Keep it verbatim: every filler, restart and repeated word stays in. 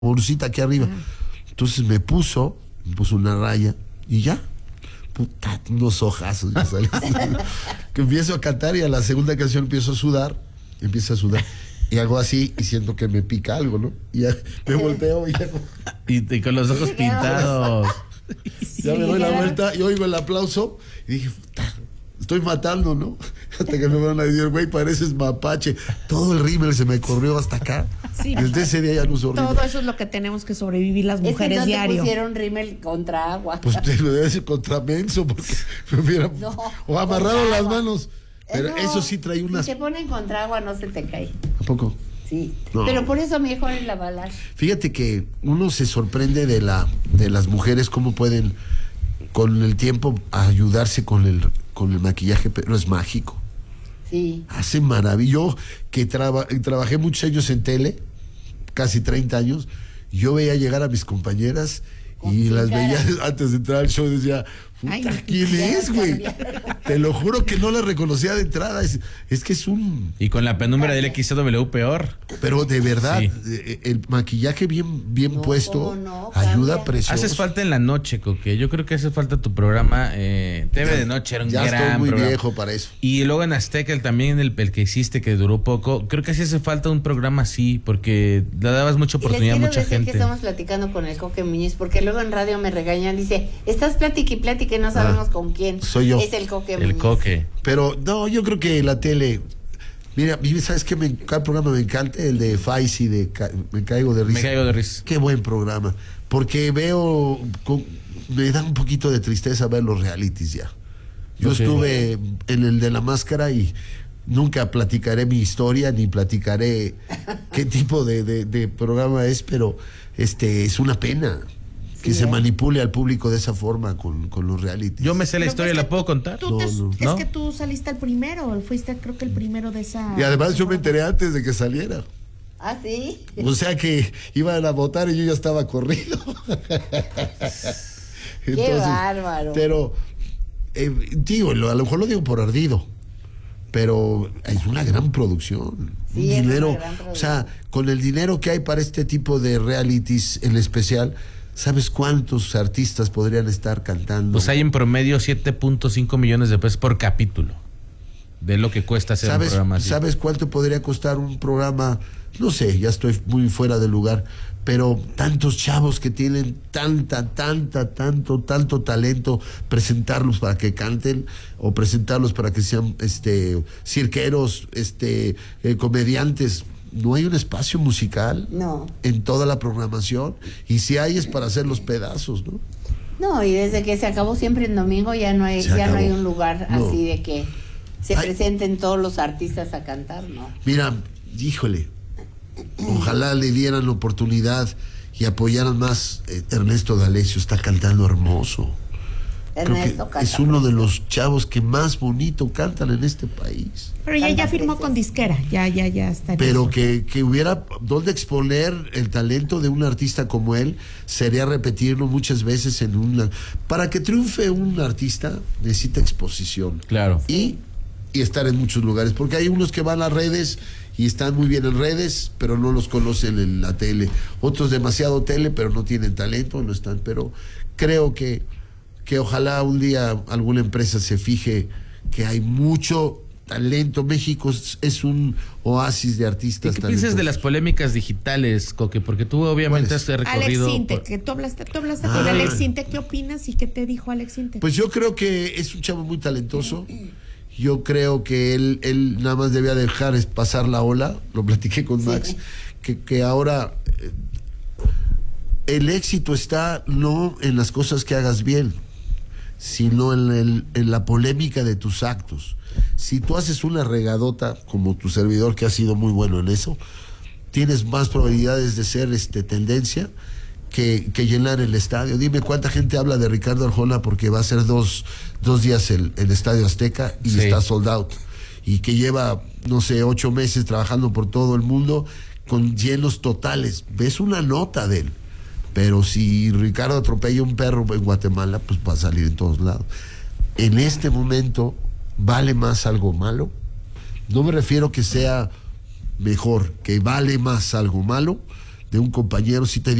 bolsita aquí arriba. Ah. Entonces me puso, me puso una raya y ya. Puta, unos ojazos. Ya salí. Que empiezo a cantar y a la segunda canción empiezo a sudar. Empiezo a sudar. Y hago así y siento que me pica algo, ¿no? Y ya me volteo y ya, Y, y con los ojos pintados. ya me doy la vuelta y oigo el aplauso y dije, puta, estoy matando, ¿no? Hasta que me van a decir, güey, pareces mapache. Todo el rímel se me corrió hasta acá. Sí. Desde ese día ya no uso rímel. Todo eso es lo que tenemos que sobrevivir las Es que mujeres no te diario. pusieron rímel contra agua. Pues te lo debe decir contra menso, porque me hubiera... No, o amarraron contra las agua. manos. Pero Eh, no, eso sí trae unas... Si te ponen contra agua no se te cae. ¿A poco? Sí. No. Pero por eso mejor en la balanza. Fíjate que uno se sorprende de la de las mujeres cómo pueden con el tiempo ayudarse con el con el maquillaje, pero es mágico. Sí. Hace maravilloso que traba, trabajé muchos años en tele, casi treinta años. Yo veía llegar a mis compañeras Con y su las cara. veía antes de entrar al show, decía, puta, Ay, ¿quién ya es, güey? cambiaron. Te lo juro que no la reconocía de entrada. Es, es que es un... Y con la penumbra del X C W peor. Pero de verdad, Sí. eh, el maquillaje bien, bien No, puesto ¿cómo no? ayuda Cambia. precioso. Haces falta en la noche, Coque. Yo creo que hace falta tu programa. Eh, T V de noche era un Ya gran estoy muy programa. viejo para eso. Y luego en Azteca, el, también el, el que hiciste, que duró poco. Creo que sí hace falta un programa así, porque le dabas mucha Y les oportunidad a quiero mucha decir gente. que estamos platicando con el Coque Muñiz, porque luego en radio me regañan, dice, estás platique y platique y no sabemos Ah, con quién. soy yo. Es el Coque El Muñiz. Coque. Pero no, yo creo que la tele... Mira, ¿sabes qué? Me, cada programa me encanta, el de Faisy, de Ca- Me Caigo de Risa. Me caigo de risa. Qué buen programa. Porque veo... con- me da un poquito de tristeza ver los realities ya. Yo Ok. estuve en el de La Máscara y nunca platicaré mi historia ni platicaré qué tipo de, de- de programa es, pero este es una pena que Sí, se ¿eh? manipule al público de esa forma con, con los realities. Yo me sé la Pero historia, es que ¿la puedo contar? Tú No, te- no. Es ¿No? que tú saliste el primero, fuiste creo que el primero de esa... Y además yo me enteré antes de que saliera. ¿Ah, sí? O sea que iban a votar y yo ya estaba corrido. Qué bárbaro. Pero, eh, digo, lo- a lo mejor lo digo por ardido, pero es una gran producción. Sí, un es una dinero, gran o sea, con el dinero que hay para este tipo de realities en especial, ¿sabes cuántos artistas podrían estar cantando? Pues hay en promedio siete punto cinco millones de pesos por capítulo. De lo que cuesta hacer un ¿Sabes, programa así. ¿Sabes cuánto podría costar un programa? No sé, ya estoy muy fuera de lugar, pero tantos chavos que tienen tanta, tanta, tanto, tanto talento, presentarlos para que canten o presentarlos para que sean este cirqueros, este eh, comediantes. No hay un espacio musical No. en toda la programación, y si hay es para hacer los pedazos, ¿no? No, y desde que se acabó Siempre en Domingo ya no hay, Se ya no hay acabó. un lugar No. así de que se Ay. presenten todos los artistas a cantar, ¿no? Mira, híjole, ojalá le dieran la oportunidad y apoyaran más. eh, Ernesto D'Alessio está cantando hermoso. Creo que Ernesto canta es uno de precioso. los chavos que más bonito cantan en este país. Pero ya, ya Canta firmó precioso. con disquera, ya, ya, ya está. en Pero eso. que, que hubiera donde exponer el talento de un artista como él, sería repetirlo muchas veces en una... Para que triunfe un artista necesita exposición. Claro. Y, y estar en muchos lugares, porque hay unos que van a redes y están muy bien en redes, pero no los conocen en la tele. Otros demasiado tele, pero no tienen talento, no están. Pero creo que, que ojalá un día alguna empresa se fije que hay mucho talento. México es, es un oasis de ¿Y artistas qué piensas de las talentosos. polémicas digitales, Coque? Porque tú obviamente ¿Cuáles? has recorrido... Alex Sintek, por- que tú hablaste, tú hablaste Ah. con Alex Sintek, ¿qué opinas y qué te dijo Alex Sintek? Pues yo creo que es un chavo muy talentoso. Yo creo que él, él nada más debía dejar es pasar la ola. Lo platiqué con Max. Sí. Que, que ahora eh, el éxito está no en las cosas que hagas bien, sino en, el- en la polémica de tus actos. Si tú haces una regadota, como tu servidor, que ha sido muy bueno en eso, tienes más probabilidades de ser este tendencia que, que llenar el estadio. Dime cuánta gente habla de Ricardo Arjona porque va a ser dos, dos días el, el Estadio Azteca y Sí. está sold out. Y que lleva, no sé, ocho meses trabajando por todo el mundo con llenos totales. Ves una nota de él. Pero si Ricardo atropella un perro en Guatemala, pues va a salir en todos lados. En este momento, ¿vale más algo malo? No me refiero que sea mejor, que vale más algo malo. de un compañero, sí te